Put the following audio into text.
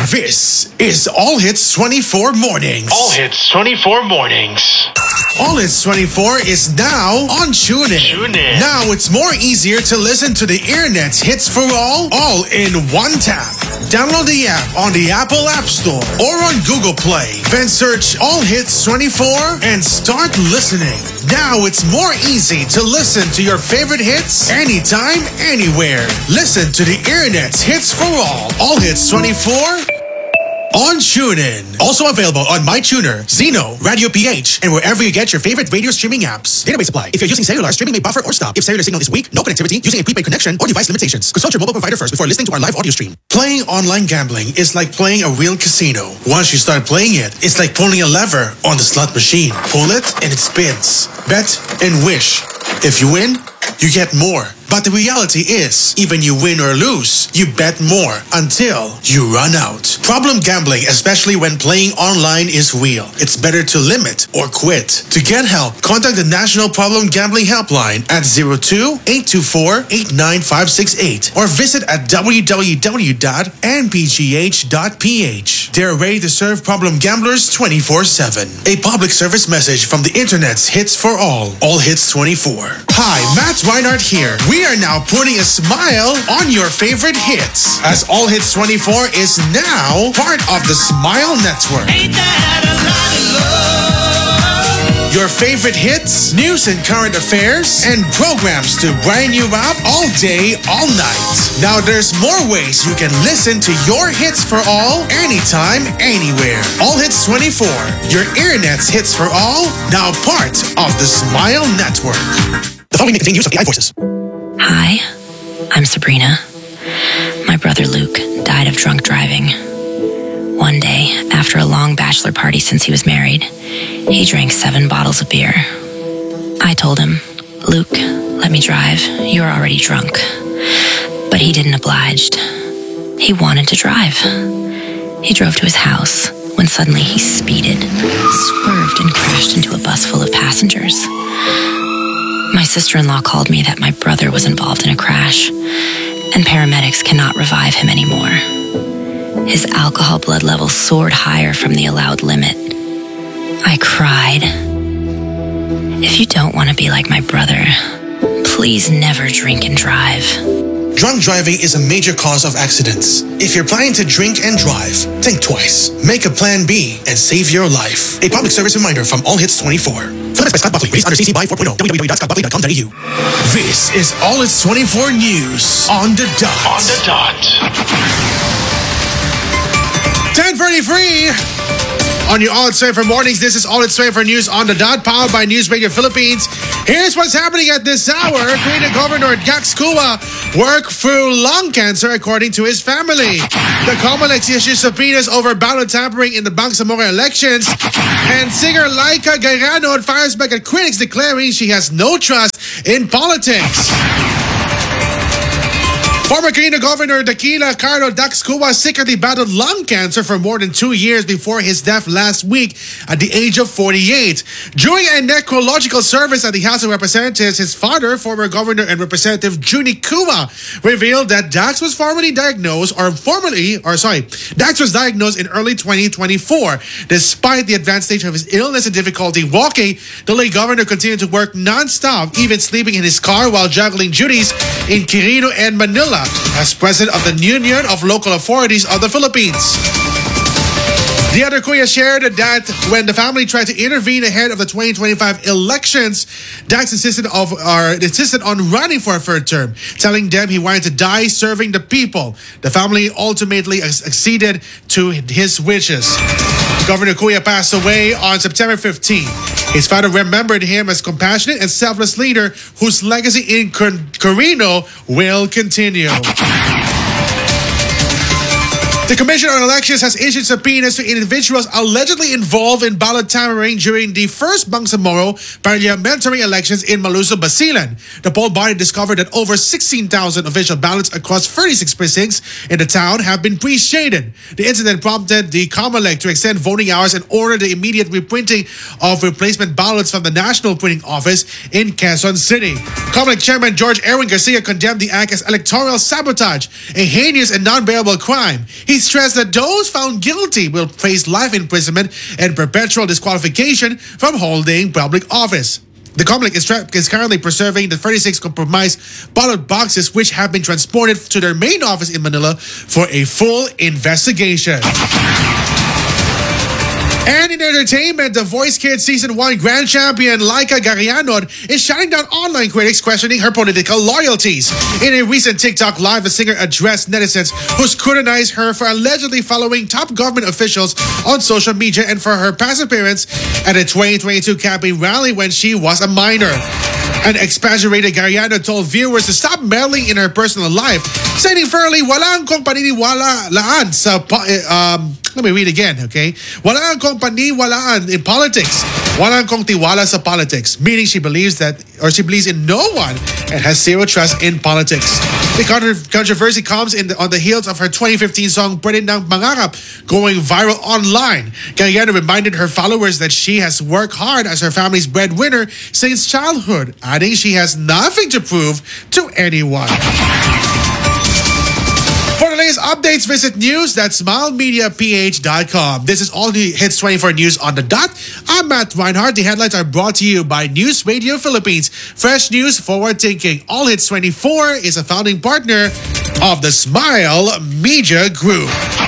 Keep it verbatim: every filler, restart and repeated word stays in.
This is All Hits twenty-four Mornings. All Hits twenty-four Mornings. All Hits twenty-four is now on TuneIn. TuneIn. Now it's more easier to listen to the internet's hits for all, all in one tap. Download the app on the Apple App Store or on Google Play. Then search All Hits twenty-four and start listening. Now it's more easy to listen to your favorite hits anytime, anywhere. Listen to the internet's hits for all. All Hits twenty-four on TuneIn. Also available on MyTuner, Zeno, Radio P H, and wherever you get your favorite radio streaming apps. Database supply. If you're using cellular, streaming may buffer or stop. If cellular signal is weak, no connectivity, using a prepaid connection, or device limitations. Consult your mobile provider first before listening to our live audio stream. Playing online gambling is like playing a real casino. Once you start playing it, it's like pulling a lever on the slot machine. Pull it and it spins. Bet and wish. If you win, you get more. But the reality is, even you win or lose, you bet more until you run out. Problem gambling, especially when playing online, is real. It's better to limit or quit. To get help, contact the National Problem Gambling Helpline at zero two, eight two four, eight nine five six eight or visit at w w w dot n p g h dot p h. They're ready to serve problem gamblers twenty-four seven. A public service message from the internet's hits for all. All Hits twenty-four. Hi, Matt Reinhardt here. We are now putting a smile on your favorite hits, as All Hits twenty-four is now part of the Smile Network. Ain't that a lot of love? Your favorite hits, news and current affairs, and programs to brighten you up all day, all night. Now there's more ways you can listen to your hits for all, anytime, anywhere. All Hits twenty-four, your internet's hits for all, now part of the Smile Network. The following may contain use of A I voices. Hi, I'm Sabrina. My brother Luke died of drunk driving. One day, after a long bachelor party since he was married, he drank seven bottles of beer. I told him, Luke, let me drive. You're already drunk. But he didn't oblige. He wanted to drive. He drove to his house when suddenly he speeded, swerved, and crashed into a bus full of passengers. My sister-in-law called me that my brother was involved in a crash, and paramedics cannot revive him anymore. His alcohol blood levels soared higher from the allowed limit. I cried. If you don't want to be like my brother, please never drink and drive. Drunk driving is a major cause of accidents. If you're planning to drink and drive, think twice. Make a plan B and save your life. A public service reminder from All Hits twenty-four. Filmed by Scott Buckley. Released under C C by four point oh. w w w dot scott buckley dot com dot a u. This is All Hits twenty-four News on the dot. On the dot. ten thirty-three. On your All Hits twenty-four Mornings, this is All Hits twenty-four News on the dot, powered by Newsmaker Philippines. Here's what's happening at this hour. Creative Governor Dax Cua worked through lung cancer, according to his family. The Comelec issued subpoenas over ballot tampering in the Bangsamoro elections. And singer Laika Gairano fires back at critics, declaring she has no trust in politics. Former Quirino Governor Daquila Carlo Dax Cua secretly battled lung cancer for more than two years before his death last week at the age of forty-eight. During a necrological service at the House of Representatives, his father, former Governor and Representative Junie Cua, revealed that Dax was formerly diagnosed, or formerly, or sorry, Dax was diagnosed in early twenty twenty-four. Despite the advanced stage of his illness and difficulty walking, the late governor continued to work non-stop, even sleeping in his car while juggling duties in Quirino and Manila as president of the Union of Local Authorities of the Philippines. The other Kuya shared that when the family tried to intervene ahead of the twenty twenty-five elections, Dax insisted of or insisted on running for a third term, telling them he wanted to die serving the people. The family ultimately acceded to his wishes. Governor Kuya passed away on September fifteenth. His father remembered him as compassionate and selfless leader whose legacy in Quirino will continue. The Commission on Elections has issued subpoenas to individuals allegedly involved in ballot tampering during the first Bangsamoro parliamentary elections in Maluso, Basilan. The poll body discovered that over sixteen thousand official ballots across thirty-six precincts in the town have been pre-shaded. The incident prompted the Comelec to extend voting hours and order the immediate reprinting of replacement ballots from the National Printing Office in Quezon City. Comelec Chairman George Erwin Garcia condemned the act as electoral sabotage, a heinous and non-bearable crime. He He stressed that those found guilty will face life imprisonment and perpetual disqualification from holding public office. The Comelec is, tra- is currently preserving the thirty-six compromised ballot boxes which have been transported to their main office in Manila for a full investigation. And in entertainment, The Voice Kids Season one Grand Champion Laika Garianod is shutting down online critics questioning her political loyalties. In a recent TikTok live, the singer addressed netizens who scrutinized her for allegedly following top government officials on social media and for her past appearance at a twenty twenty-two campaign rally when she was a minor. An expatriated Gariano told viewers to stop meddling in her personal life, saying fairly, walang kong paniniwala laan sa, um, let me read again, okay? Walang kong paniniwalaan in politics. Walang kong tiwala sa politics, meaning she believes that, or she believes in no one and has zero trust in politics. The contra- controversy comes in the, on the heels of her twenty fifteen song, Pwede Nang Mangarap, going viral online. Gariano reminded her followers that she has worked hard as her family's breadwinner since childhood, adding she has nothing to prove to anyone. For the latest updates, visit news dot smile media p h dot com. This is all the Hits twenty-four news on the dot. I'm Matt Reinhardt. The headlines are brought to you by News Radio Philippines. Fresh news, forward thinking. All Hits twenty-four is a founding partner of the Smile Media Group.